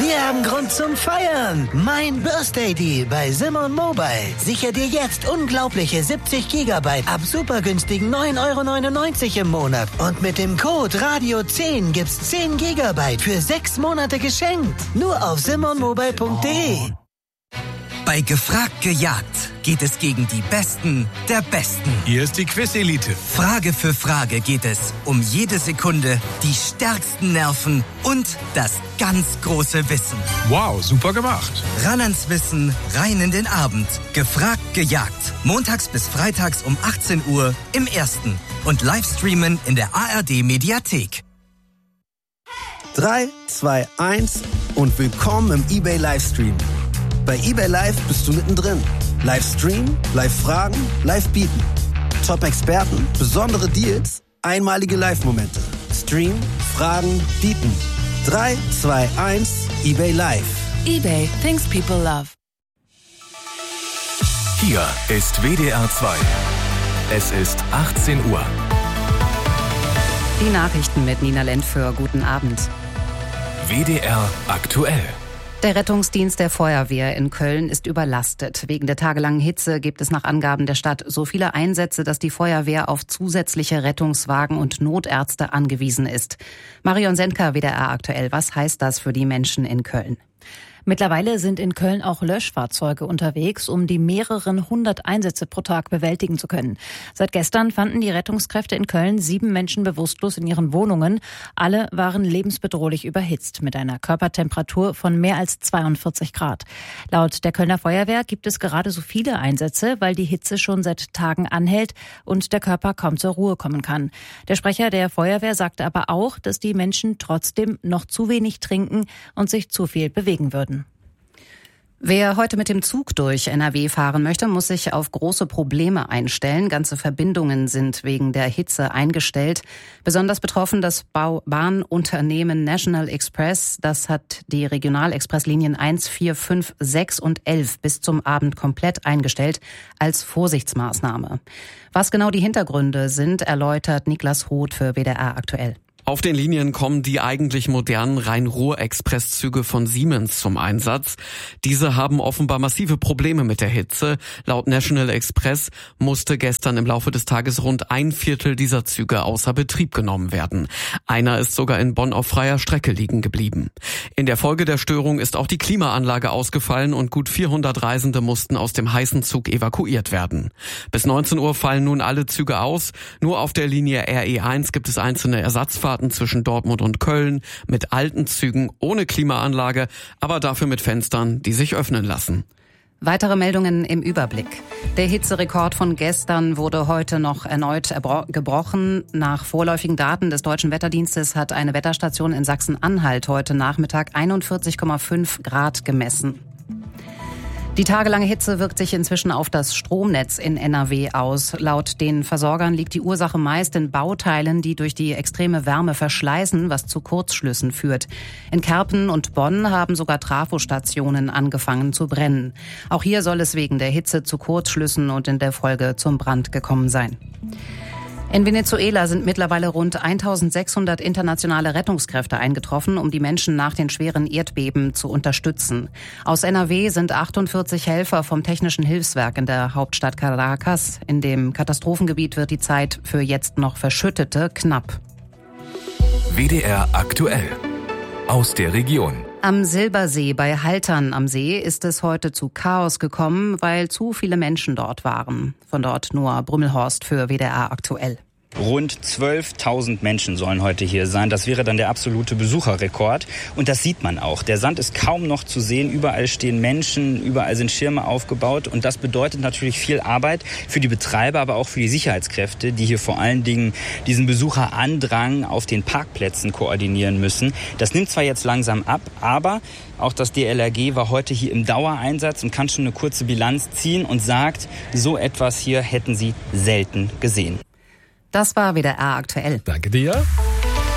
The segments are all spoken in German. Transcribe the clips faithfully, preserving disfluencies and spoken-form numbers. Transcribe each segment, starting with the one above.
Wir haben Grund zum Feiern. Mein Birthday Deal bei Simon Mobile. Sicher dir jetzt unglaubliche siebzig Gigabyte ab super günstigen neun Euro neunundneunzig im Monat. Und mit dem Code Radio zehn gibt's zehn Gigabyte für sechs Monate geschenkt. Nur auf simon mobile punkt de. Bei Gefragt gejagt geht es gegen die Besten der Besten. Hier ist die Quiz-Elite. Frage für Frage geht es um jede Sekunde, die stärksten Nerven und das ganz große Wissen. Wow, super gemacht. Ran ans Wissen, rein in den Abend. Gefragt gejagt. Montags bis freitags um achtzehn Uhr im Ersten. Und Livestreamen in der A R D-Mediathek. drei, zwei, eins und willkommen im eBay Livestream. Bei eBay Live bist du mittendrin. Live streamen, live fragen, live bieten. Top-Experten, besondere Deals, einmalige Live-Momente. Stream, fragen, bieten. drei, zwei, eins, eBay Live. eBay, things people love. Hier ist W D R zwei. Es ist achtzehn Uhr. Die Nachrichten mit Nina Lentföhr. Guten Abend. W D R aktuell. Der Rettungsdienst der Feuerwehr in Köln ist überlastet. Wegen der tagelangen Hitze gibt es nach Angaben der Stadt so viele Einsätze, dass die Feuerwehr auf zusätzliche Rettungswagen und Notärzte angewiesen ist. Marion Sendker, W D R aktuell. Was heißt das für die Menschen in Köln? Mittlerweile sind in Köln auch Löschfahrzeuge unterwegs, um die mehreren hundert Einsätze pro Tag bewältigen zu können. Seit gestern fanden die Rettungskräfte in Köln sieben Menschen bewusstlos in ihren Wohnungen. Alle waren lebensbedrohlich überhitzt mit einer Körpertemperatur von mehr als zweiundvierzig Grad. Laut der Kölner Feuerwehr gibt es gerade so viele Einsätze, weil die Hitze schon seit Tagen anhält und der Körper kaum zur Ruhe kommen kann. Der Sprecher der Feuerwehr sagte aber auch, dass die Menschen trotzdem noch zu wenig trinken und sich zu viel bewegen würden. Wer heute mit dem Zug durch N R W fahren möchte, muss sich auf große Probleme einstellen. Ganze Verbindungen sind wegen der Hitze eingestellt. Besonders betroffen das Bau- Bahnunternehmen National Express. Das hat die Regionalexpresslinien eins, vier, fünf, sechs und elf bis zum Abend komplett eingestellt als Vorsichtsmaßnahme. Was genau die Hintergründe sind, erläutert Niklas Roth für W D R aktuell. Auf den Linien kommen die eigentlich modernen Rhein-Ruhr-Expresszüge von Siemens zum Einsatz. Diese haben offenbar massive Probleme mit der Hitze. Laut National Express musste gestern im Laufe des Tages rund ein Viertel dieser Züge außer Betrieb genommen werden. Einer ist sogar in Bonn auf freier Strecke liegen geblieben. In der Folge der Störung ist auch die Klimaanlage ausgefallen und gut vierhundert Reisende mussten aus dem heißen Zug evakuiert werden. Bis neunzehn Uhr fallen nun alle Züge aus. Nur auf der Linie R E eins gibt es einzelne Ersatzfahrten zwischen Dortmund und Köln mit alten Zügen ohne Klimaanlage, aber dafür mit Fenstern, die sich öffnen lassen. Weitere Meldungen im Überblick. Der Hitzerekord von gestern wurde heute noch erneut gebrochen. Nach vorläufigen Daten des Deutschen Wetterdienstes hat eine Wetterstation in Sachsen-Anhalt heute Nachmittag einundvierzig Komma fünf Grad gemessen. Die tagelange Hitze wirkt sich inzwischen auf das Stromnetz in N R W aus. Laut den Versorgern liegt die Ursache meist in Bauteilen, die durch die extreme Wärme verschleißen, was zu Kurzschlüssen führt. In Kerpen und Bonn haben sogar Trafostationen angefangen zu brennen. Auch hier soll es wegen der Hitze zu Kurzschlüssen und in der Folge zum Brand gekommen sein. In Venezuela sind mittlerweile rund eintausendsechshundert internationale Rettungskräfte eingetroffen, um die Menschen nach den schweren Erdbeben zu unterstützen. Aus N R W sind achtundvierzig Helfer vom Technischen Hilfswerk in der Hauptstadt Caracas. In dem Katastrophengebiet wird die Zeit für jetzt noch Verschüttete knapp. W D R aktuell. Aus der Region. Am Silbersee bei Haltern am See ist es heute zu Chaos gekommen, weil zu viele Menschen dort waren. Von dort Noah Brümmelhorst für W D R aktuell. Rund zwölftausend Menschen sollen heute hier sein. Das wäre dann der absolute Besucherrekord. Und das sieht man auch. Der Sand ist kaum noch zu sehen. Überall stehen Menschen, überall sind Schirme aufgebaut. Und das bedeutet natürlich viel Arbeit für die Betreiber, aber auch für die Sicherheitskräfte, die hier vor allen Dingen diesen Besucherandrang auf den Parkplätzen koordinieren müssen. Das nimmt zwar jetzt langsam ab, aber auch das D L R G war heute hier im Dauereinsatz und kann schon eine kurze Bilanz ziehen und sagt, so etwas hier hätten sie selten gesehen. Das war W D R aktuell. Danke dir.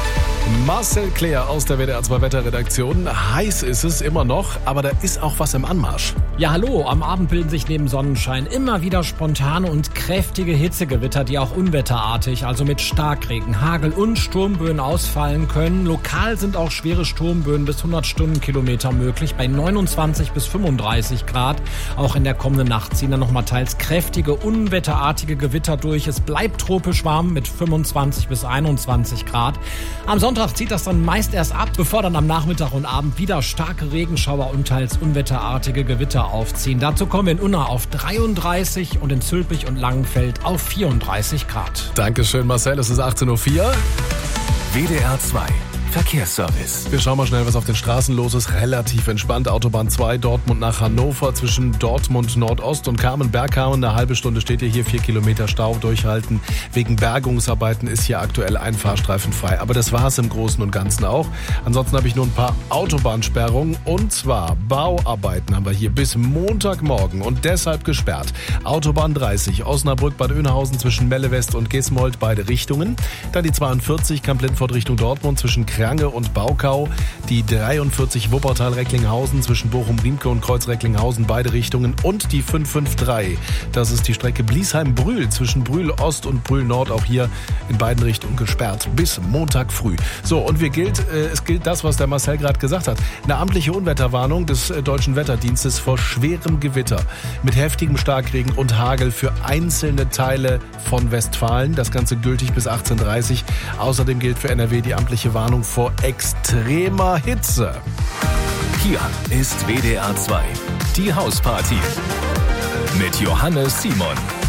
Marcel Claire aus der W D R zwei Wetterredaktion. Heiß ist es immer noch, aber da ist auch was im Anmarsch. Ja, hallo. Am Abend bilden sich neben Sonnenschein immer wieder spontane und kräftige Hitzegewitter, die auch unwetterartig, also mit Starkregen, Hagel und Sturmböen ausfallen können. Lokal sind auch schwere Sturmböen bis hundert Stundenkilometer möglich, bei neunundzwanzig bis fünfunddreißig Grad. Auch in der kommenden Nacht ziehen dann nochmal teils kräftige, unwetterartige Gewitter durch. Es bleibt tropisch warm mit fünfundzwanzig bis einundzwanzig Grad. Am Sonntag zieht das dann meist erst ab, bevor dann am Nachmittag und Abend wieder starke Regenschauer und teils unwetterartige Gewitter aufziehen. Dazu kommen wir in Unna auf dreiunddreißig und in Zülpich und Langenfeld auf vierunddreißig Grad. Dankeschön, Marcel. Es ist achtzehn Uhr vier. W D R zwei Verkehrsservice. Wir schauen mal schnell, was auf den Straßen los ist. Relativ entspannt. Autobahn zwei, Dortmund nach Hannover. Zwischen Dortmund Nordost und Kamen-Bergkamen. Eine halbe Stunde steht ihr hier. Vier Kilometer Stau durchhalten. Wegen Bergungsarbeiten ist hier aktuell ein Fahrstreifen frei. Aber das war es im Großen und Ganzen auch. Ansonsten habe ich nur ein paar Autobahnsperrungen. Und zwar Bauarbeiten haben wir hier bis Montagmorgen und deshalb gesperrt. Autobahn dreißig, Osnabrück-Bad Oeynhausen zwischen Melle West und Gesmold, beide Richtungen. Dann die zweiundvierzig, Kamp-Lindfort Richtung Dortmund zwischen Krange und Baukau, die dreiundvierzig Wuppertal-Recklinghausen zwischen Bochum-Riemke und Kreuz-Recklinghausen, beide Richtungen und die fünf fünf drei. Das ist die Strecke Bliesheim-Brühl zwischen Brühl-Ost und Brühl-Nord, auch hier in beiden Richtungen gesperrt bis Montag früh. So, und wir gilt, äh, es gilt das, was der Marcel gerade gesagt hat. Eine amtliche Unwetterwarnung des äh, Deutschen Wetterdienstes vor schwerem Gewitter mit heftigem Starkregen und Hagel für einzelne Teile von Westfalen. Das Ganze gültig bis achtzehn Uhr dreißig. Außerdem gilt für N R W die amtliche Warnung vor extremer Hitze. Hier ist W D R zwei, die Hausparty mit Johannes Simon.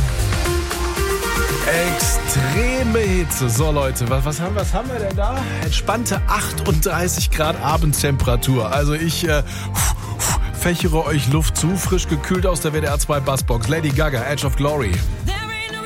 Extreme Hitze. So Leute, was, was, haben, was haben wir denn da? Entspannte achtunddreißig Grad Abendtemperatur. Also ich äh, fächere euch Luft zu, frisch gekühlt aus der W D R zwei Bassbox. Lady Gaga, Edge of Glory.